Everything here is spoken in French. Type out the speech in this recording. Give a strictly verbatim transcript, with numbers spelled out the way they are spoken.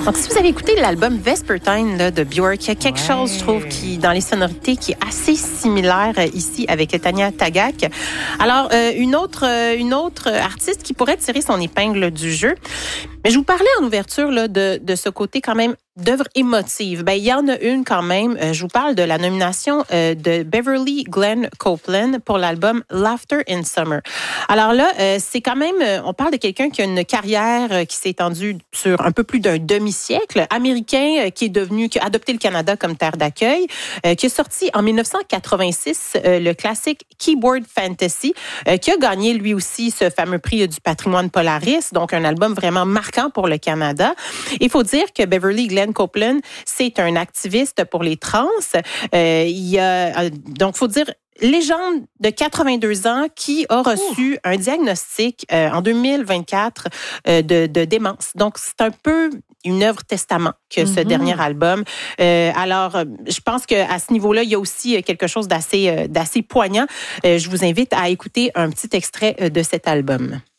Donc, si vous avez écouté l'album Vespertine là, de Björk, il y a quelque ouais. chose, je trouve, qui dans les sonorités qui est assez similaire euh, ici avec Tanya Tagaq. Alors, euh, une autre euh, une autre artiste qui pourrait tirer son épingle du jeu. Mais je vous parlais en ouverture là, de, de ce côté quand même d'œuvre émotive. Ben, il y en a une quand même. Euh, je vous parle de la nomination euh, de Beverly Glenn Copeland pour l'album Laughter in Summer. Alors là, euh, c'est quand même, euh, on parle de quelqu'un qui a une carrière euh, qui s'est étendue sur un peu plus d'un demi-siècle, américain euh, qui est devenu, qui a adopté le Canada comme terre d'accueil, euh, qui a sorti en dix-neuf cent quatre-vingt-six euh, le classique Keyboard Fantasy, euh, qui a gagné lui aussi ce fameux prix euh, du patrimoine Polaris, donc un album vraiment marquant pour le Canada. Il faut dire que Beverly Glenn Copeland, c'est un activiste pour les trans. Euh, il y a, euh, donc, faut dire, légende de quatre-vingt-deux ans qui a reçu Ouh. un diagnostic euh, en deux mille vingt-quatre euh, de, de démence. Donc, c'est un peu une œuvre testament que mm-hmm. ce dernier album. Euh, alors, je pense qu'à ce niveau-là, il y a aussi quelque chose d'assez, d'assez poignant. Euh, je vous invite à écouter un petit extrait de cet album.